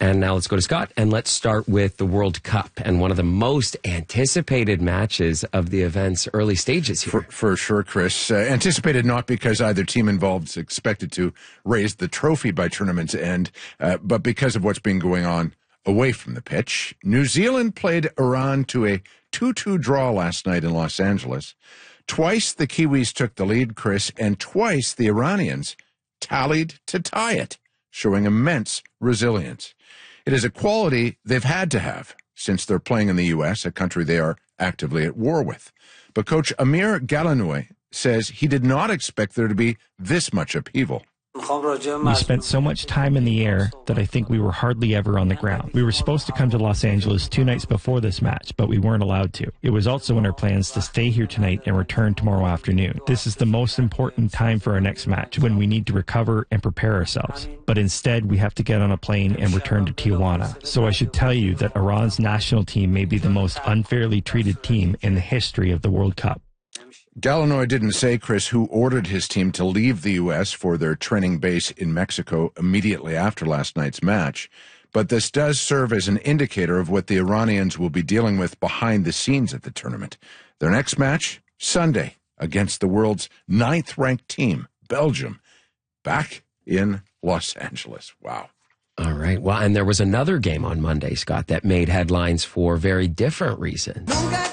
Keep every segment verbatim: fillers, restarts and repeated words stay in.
And now let's go to Scott, and let's start with the World Cup and one of the most anticipated matches of the event's early stages here. For, for sure, Chris. Uh, anticipated not because either team involved is expected to raise the trophy by tournament's end, uh, but because of what's been going on away from the pitch. New Zealand played Iran to a two two draw last night in Los Angeles. Twice the Kiwis took the lead, Chris, and twice the Iranians tallied to tie it, showing immense resilience. It is a quality they've had to have since they're playing in the U S, a country they are actively at war with. But Coach Amir Galanoy says he did not expect there to be this much upheaval. We spent so much time in the air that I think we were hardly ever on the ground. We were supposed to come to Los Angeles two nights before this match, but we weren't allowed to. It was also in our plans to stay here tonight and return tomorrow afternoon. This is the most important time for our next match, when we need to recover and prepare ourselves. But instead, we have to get on a plane and return to Tijuana. So I should tell you that Iran's national team may be the most unfairly treated team in the history of the World Cup. Galanoy didn't say, Chris, who ordered his team to leave the U S for their training base in Mexico immediately after last night's match, but this does serve as an indicator of what the Iranians will be dealing with behind the scenes at the tournament. Their next match, Sunday, against the world's ninth-ranked team, Belgium, back in Los Angeles. Wow. All right. Well, and there was another game on Monday, Scott, that made headlines for very different reasons.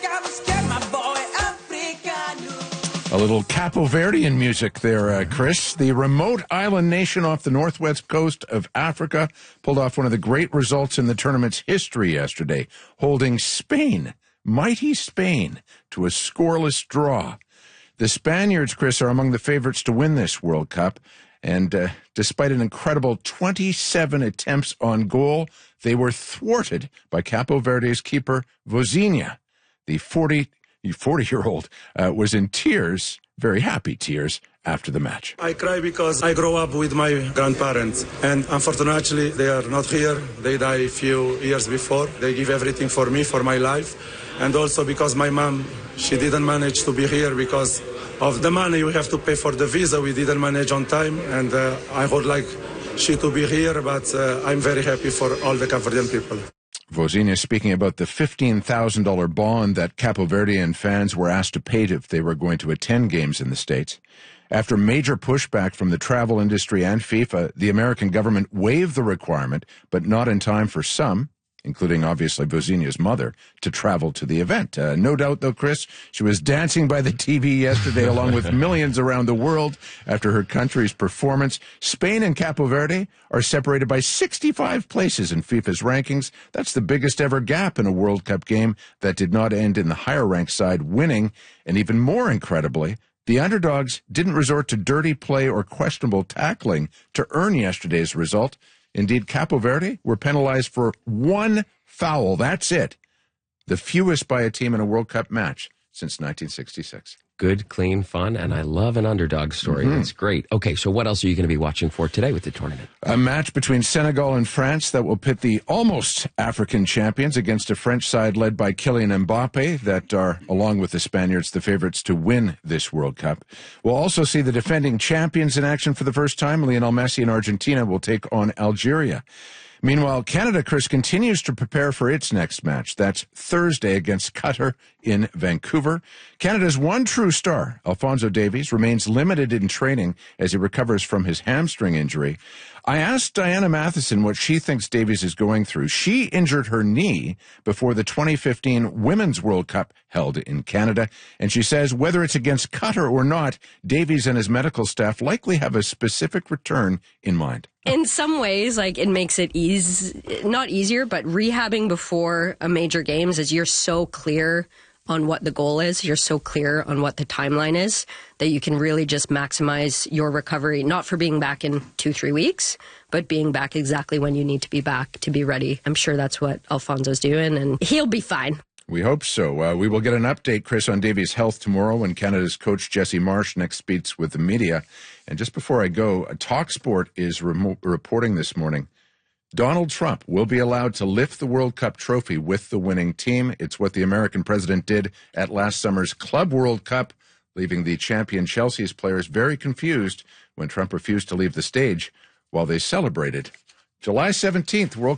A little Capo Verdean music there, uh, Chris. The remote island nation off the northwest coast of Africa pulled off one of the great results in the tournament's history yesterday, holding Spain, mighty Spain, to a scoreless draw. The Spaniards, Chris, are among the favorites to win this World Cup, and uh, despite an incredible twenty-seven attempts on goal, they were thwarted by Capo Verde's keeper, Vozinha. The forty The forty-year-old uh, was in tears, very happy tears, after the match. I cry because I grew up with my grandparents, and unfortunately they are not here. They died a few years before. They give everything for me, for my life, and also because my mom, she didn't manage to be here because of the money we have to pay for the visa. We didn't manage on time, and uh, I would like she to be here, but uh, I'm very happy for all the Cape Verdean people. Vozinha speaking about the fifteen thousand dollars bond that Capo Verdean fans were asked to pay if they were going to attend games in the States. After major pushback from the travel industry and FIFA, the American government waived the requirement, but not in time for some, including obviously Vozinha's mother, to travel to the event. Uh, no doubt, though, Chris, she was dancing by the T V yesterday along with millions around the world after her country's performance. Spain and Capo Verde are separated by sixty-five places in FIFA's rankings. That's the biggest ever gap in a World Cup game that did not end in the higher-ranked side winning. And even more incredibly, the underdogs didn't resort to dirty play or questionable tackling to earn yesterday's result. Indeed, Capo Verde were penalized for one foul. That's it. The fewest by a team in a World Cup match since nineteen sixty-six. Good, clean fun, and I love an underdog story. Mm-hmm. That's great. Okay, so what else are you going to be watching for today with the tournament? A match between Senegal and France that will pit the almost African champions against a French side led by Kylian Mbappe that are, along with the Spaniards, the favorites to win this World Cup. We'll also see the defending champions in action for the first time. Lionel Messi and Argentina will take on Algeria. Meanwhile, Canada, Chris, continues to prepare for its next match. That's Thursday against Qatar in Vancouver. Canada's one true star, Alphonso Davies, remains limited in training as he recovers from his hamstring injury. I asked Diana Matheson what she thinks Davies is going through. She injured her knee before the twenty fifteen Women's World Cup held in Canada, and she says whether it's against Qatar or not, Davies and his medical staff likely have a specific return in mind. In some ways, like, it makes it ease, not easier, but rehabbing before a major games is you're so clear on what the goal is. You're so clear on what the timeline is that you can really just maximize your recovery, not for being back in two, three weeks, but being back exactly when you need to be back to be ready. I'm sure that's what Alphonso's doing, and he'll be fine. We hope so. Uh, we will get an update, Chris, on Davies' health tomorrow when Canada's coach Jesse Marsh next speaks with the media. And just before I go, TalkSport is remo- reporting this morning Donald Trump will be allowed to lift the World Cup trophy with the winning team. It's what the American president did at last summer's Club World Cup, leaving the champion Chelsea's players very confused when Trump refused to leave the stage while they celebrated. July seventeenth, World